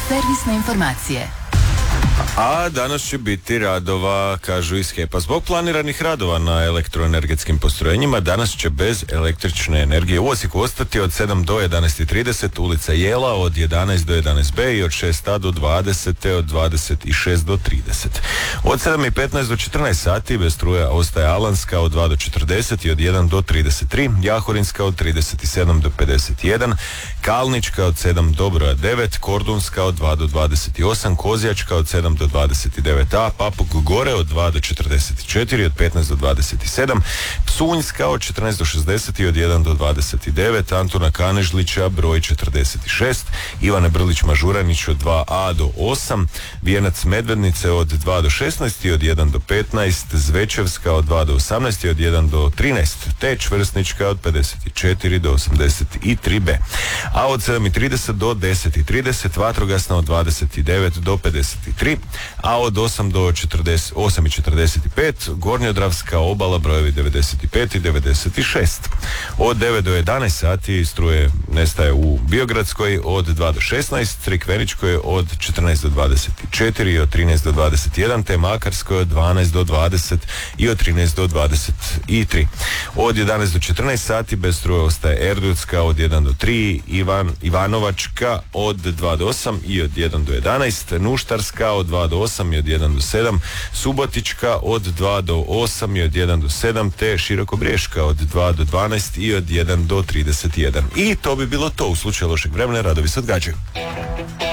Servisne informacije. A danas će biti radova, kažu iz HEP-a. Zbog planiranih radova na elektroenergetskim postrojenjima, danas će bez električne energije u Osijeku ostati od 7 do 11:30, ulica Jela od 11 do 11b i od 6a do 20 te od 26 do 30. Od 7:15 do 14 sati bez struje ostaje Alanska od 2 do 40 i od 1 do 33, Jahorinska od 37 do 51, Kalnička od 7 do broja 9, Kordunska od 2 do 28, Kozjačka od 7 do 29a, Papuk gore od 2 do 44 i od 15 do 27, Psunjska od 14 do 60 i od 1 do 29, Antuna Kanežlića broj 46, Ivane Brlić-Mažuranić od 2a do 8, Vijenac Medvednice od 2 do 16 i od 1 do 15, Zvečevska od 2 do 18 i od 1 do 13, te Čvrstnička od 54 do 83b. A od 7:30 do 10:30 Vatrogasna od 29 do 53, a od 8 do 8:45 Gornjodravska obala brojevi 95 i 96. Od 9 do 11 sati struje nestaje u Biogradskoj od 2 do 16, Crikveničkoj od 14 do 24 i od 13 do 21, te Makarskoj od 12 do 20 i od 13 do 23. Od 11 do 14 sati bez struje ostaje Erdutska od 1 do 3, Ivanovačka od 2 do 8 i od 1 do 11, Nuštarska od 2 do 8 i od 1 do 7, Subotička od 2 do 8 i od 1 do 7, te Širokobriješka od 2 do 12 i od 1 do 31. I to bi bilo to. U slučaju lošeg vremena radovi se odgađaju.